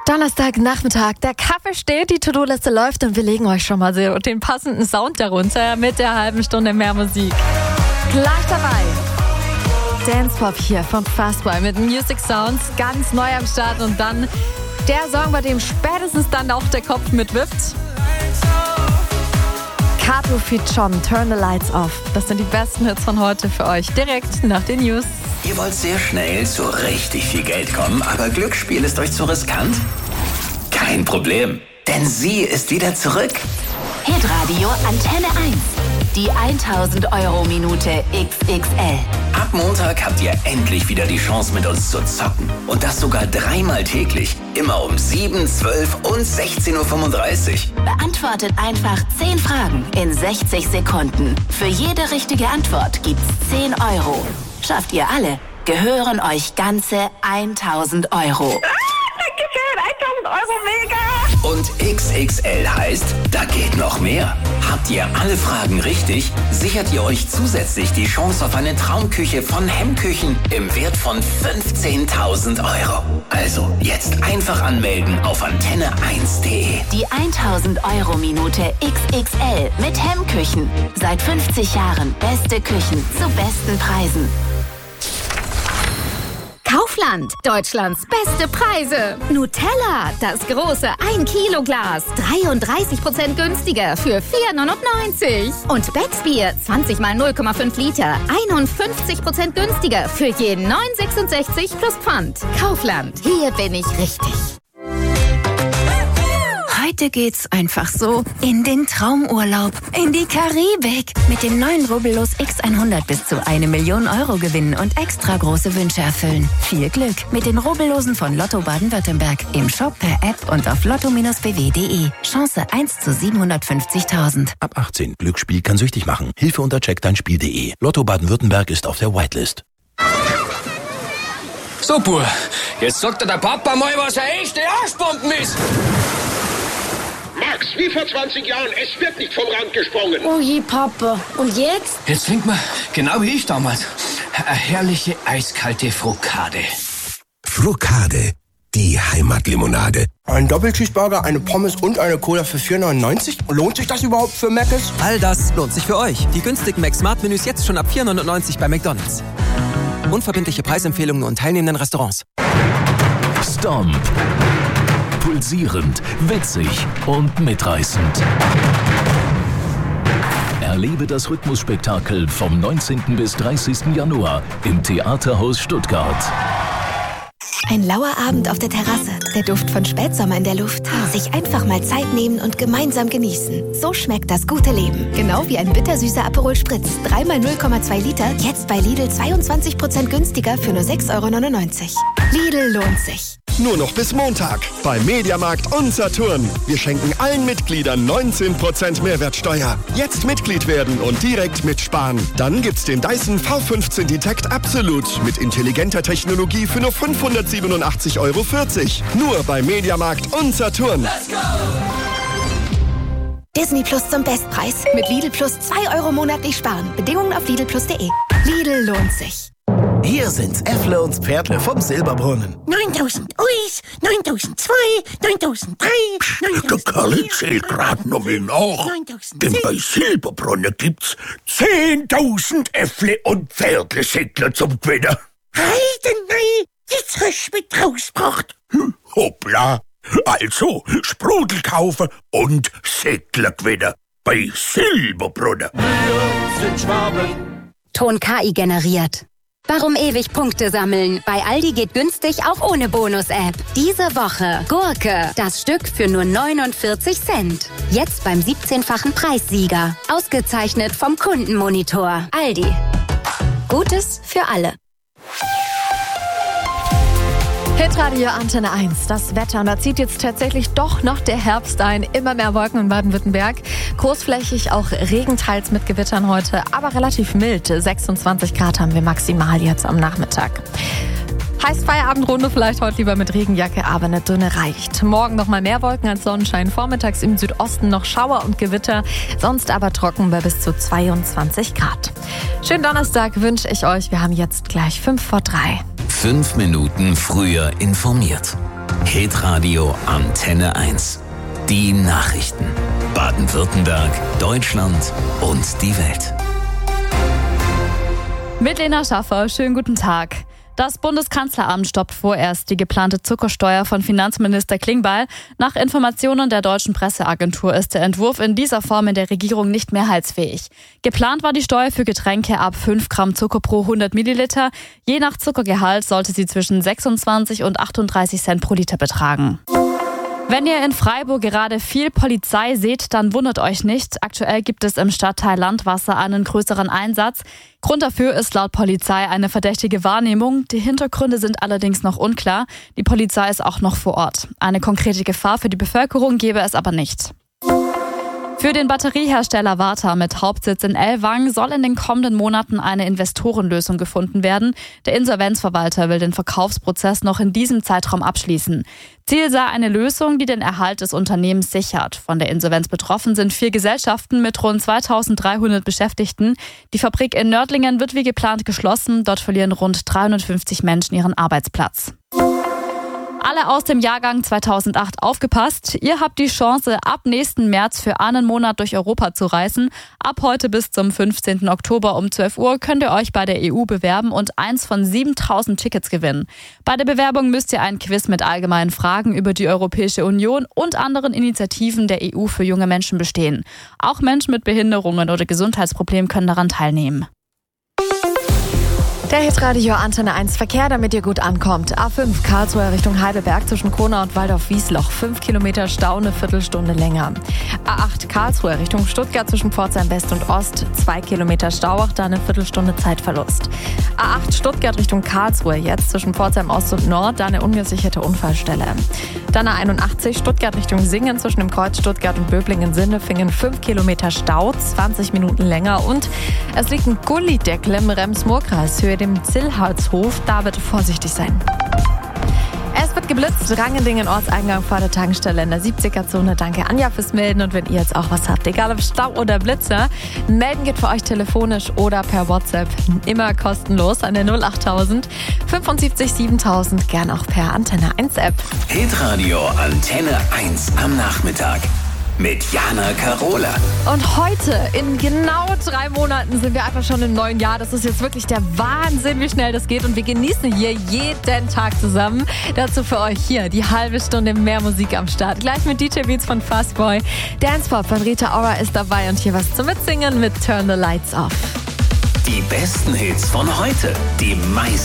Donnerstagnachmittag, der Kaffee steht, die To-Do-Liste läuft und wir legen euch schon mal so den passenden Sound darunter mit der halben Stunde mehr Musik. Gleich dabei Dance Pop hier von Fastboy mit Music Sounds, ganz neu am Start und dann der Song, bei dem spätestens dann auch der Kopf mitwippt. Kato feat. John, Turn the Lights Off. Das sind die besten Hits von heute für euch, direkt nach den News. Ihr wollt sehr schnell zu richtig viel Geld kommen, aber Glücksspiel ist euch zu riskant? Kein Problem, denn sie ist wieder zurück. Hitradio Antenne 1. Die 1000-Euro-Minute XXL. Ab Montag habt ihr endlich wieder die Chance, mit uns zu zocken. Und das sogar 3-mal täglich. Immer um 7, 12 und 16.35 Uhr. Beantwortet einfach 10 Fragen in 60 Sekunden. Für jede richtige Antwort gibt's 10 Euro. Schafft ihr alle, gehören euch ganze 1000 Euro. Dankeschön, 1000 Euro, mega! Und XXL heißt, da geht noch mehr. Habt ihr alle Fragen richtig, sichert ihr euch zusätzlich die Chance auf eine Traumküche von Hemmküchen im Wert von 15.000 Euro. Also jetzt einfach anmelden auf antenne1.de. Die 1000-Euro-Minute XXL mit Hemmküchen. Seit 50 Jahren beste Küchen zu besten Preisen. Kaufland, Deutschlands beste Preise. Nutella, das große 1-Kilo-Glas, 33% günstiger für 4,99. Und Becksbier, 20 mal 0,5 Liter, 51% günstiger für je 9,66 plus Pfand. Kaufland, hier bin ich richtig. Heute geht's einfach so in den Traumurlaub, in die Karibik. Mit dem neuen Rubbellos X100 bis zu 1 Million Euro gewinnen und extra große Wünsche erfüllen. Viel Glück mit den Rubbellosen von Lotto Baden-Württemberg. Im Shop, per App und auf lotto-bw.de. Chance 1 zu 750.000. Ab 18. Glücksspiel kann süchtig machen. Hilfe unter checkdeinspiel.de. Lotto Baden-Württemberg ist auf der Whitelist. So, Bub, jetzt sagt dir der Papa mal, was eine echte Arschbomben ist. Max, wie vor 20 Jahren, es wird nicht vom Rand gesprungen. Oh je, Papa. Und jetzt? Jetzt trinkt man, genau wie ich damals, eine herrliche eiskalte Frokade. Frokade, die Heimatlimonade. Ein Doppelcheeseburger, eine Pommes und eine Cola für 4,99? Lohnt sich das überhaupt für Mc's? All das lohnt sich für euch. Die günstigen Mac-Smart-Menüs jetzt schon ab 4,99 bei McDonald's. Unverbindliche Preisempfehlungen und teilnehmenden Restaurants. Stomp. Pulsierend, witzig und mitreißend. Erlebe das Rhythmusspektakel vom 19. bis 30. Januar im Theaterhaus Stuttgart. Ein lauer Abend auf der Terrasse, der Duft von Spätsommer in der Luft. Sich einfach mal Zeit nehmen und gemeinsam genießen. So schmeckt das gute Leben. Genau wie ein bittersüßer Aperol Spritz. 3 mal 0,2 Liter, jetzt bei Lidl 22% günstiger für nur 6,99 €. Lidl lohnt sich. Nur noch bis Montag bei Mediamarkt und Saturn. Wir schenken allen Mitgliedern 19% Mehrwertsteuer. Jetzt Mitglied werden und direkt mitsparen. Dann gibt's den Dyson V15 Detect Absolute mit intelligenter Technologie für nur 587,40 €. Nur bei Mediamarkt und Saturn. Let's go! Disney Plus zum Bestpreis. Mit Lidl Plus 2 € monatlich sparen. Bedingungen auf lidlplus.de. Lidl lohnt sich. Hier sind's Äffle und Pferdle vom Silberbrunnen. 9000 Uis, 9002, 9003, 9004. Der Kerl zählt grad noch mal nach. Denn bei Silberbrunnen gibt's 10.000 Äffle und Pferdle-Säckler zum Gewinnen. Heidenei, jetzt hast du mich rausgebracht. Hoppla. Also, Sprudel kaufen und Säckler gewinnen. Bei Silberbrunnen. Wir sind Schwaben. Ton KI generiert. Warum ewig Punkte sammeln? Bei Aldi geht günstig auch ohne Bonus-App. Diese Woche Gurke, das Stück für nur 49 Cent. Jetzt beim 17-fachen Preissieger. Ausgezeichnet vom Kundenmonitor. Aldi. Gutes für alle. Hitradio Antenne 1, das Wetter. Und da zieht jetzt tatsächlich doch noch der Herbst ein. Immer mehr Wolken in Baden-Württemberg. Großflächig auch Regen, teils mit Gewittern heute, aber relativ mild. 26 Grad haben wir maximal jetzt am Nachmittag. Heißt Feierabendrunde, vielleicht heute lieber mit Regenjacke, aber eine dünne reicht. Morgen noch mal mehr Wolken als Sonnenschein. Vormittags im Südosten noch Schauer und Gewitter. Sonst aber trocken bei bis zu 22 Grad. Schönen Donnerstag wünsche ich euch. Wir haben jetzt gleich 5 vor 3. 5 Minuten früher informiert. Hitradio Antenne 1. Die Nachrichten. Baden-Württemberg, Deutschland und die Welt. Mit Lena Schaffer, schönen guten Tag. Das Bundeskanzleramt stoppt vorerst die geplante Zuckersteuer von Finanzminister Klingbeil. Nach Informationen der deutschen Presseagentur ist der Entwurf in dieser Form in der Regierung nicht mehrheitsfähig. Geplant war die Steuer für Getränke ab 5 Gramm Zucker pro 100 Milliliter. Je nach Zuckergehalt sollte sie zwischen 26 und 38 Cent pro Liter betragen. Wenn ihr in Freiburg gerade viel Polizei seht, dann wundert euch nicht. Aktuell gibt es im Stadtteil Landwasser einen größeren Einsatz. Grund dafür ist laut Polizei eine verdächtige Wahrnehmung. Die Hintergründe sind allerdings noch unklar. Die Polizei ist auch noch vor Ort. Eine konkrete Gefahr für die Bevölkerung gäbe es aber nicht. Für den Batteriehersteller Varta mit Hauptsitz in Ellwangen soll in den kommenden Monaten eine Investorenlösung gefunden werden. Der Insolvenzverwalter will den Verkaufsprozess noch in diesem Zeitraum abschließen. Ziel sei eine Lösung, die den Erhalt des Unternehmens sichert. Von der Insolvenz betroffen sind 4 Gesellschaften mit rund 2300 Beschäftigten. Die Fabrik in Nördlingen wird wie geplant geschlossen. Dort verlieren rund 350 Menschen ihren Arbeitsplatz. Alle aus dem Jahrgang 2008 aufgepasst. Ihr habt die Chance, ab nächsten März für einen Monat durch Europa zu reisen. Ab heute bis zum 15. Oktober um 12 Uhr könnt ihr euch bei der EU bewerben und eins von 7000 Tickets gewinnen. Bei der Bewerbung müsst ihr ein Quiz mit allgemeinen Fragen über die Europäische Union und anderen Initiativen der EU für junge Menschen bestehen. Auch Menschen mit Behinderungen oder Gesundheitsproblemen können daran teilnehmen. Der Hitradio Antenne 1 Verkehr, damit ihr gut ankommt. A5 Karlsruhe Richtung Heidelberg zwischen Kronau und Waldorf-Wiesloch. 5 Kilometer Stau, eine Viertelstunde länger. A8 Karlsruhe Richtung Stuttgart zwischen Pforzheim West und Ost. 2 Kilometer Stau, auch da eine Viertelstunde Zeitverlust. A8 Stuttgart Richtung Karlsruhe jetzt zwischen Pforzheim Ost und Nord. Da eine ungesicherte Unfallstelle. Dann A81 Stuttgart Richtung Singen zwischen dem Kreuz Stuttgart und Böblingen-Sindelfingen. 5 Kilometer Stau, 20 Minuten länger. Und es liegt ein Gullideckel im Rems-Murr-Kreis, Höhe dem Zillhardshof, da bitte vorsichtig sein. Es wird geblitzt, Rangendingen Ortseingang vor der Tankstelle in der 70er-Zone. Danke Anja fürs Melden und wenn ihr jetzt auch was habt, egal ob Stau oder Blitzer, melden geht für euch telefonisch oder per WhatsApp immer kostenlos an der 08000 75 7000, gern auch per Antenne 1 App. Hitradio Antenne 1 am Nachmittag. Mit Jana Karola. Und heute, in genau 3 Monaten, sind wir einfach schon im neuen Jahr. Das ist jetzt wirklich der Wahnsinn, wie schnell das geht. Und wir genießen hier jeden Tag zusammen. Dazu für euch hier die halbe Stunde mehr Musik am Start. Gleich mit DJ Beats von Fastboy. Dancepop von Rita Ora ist dabei und hier was zum Mitsingen mit Turn the Lights Off. Die besten Hits von heute. Die meisten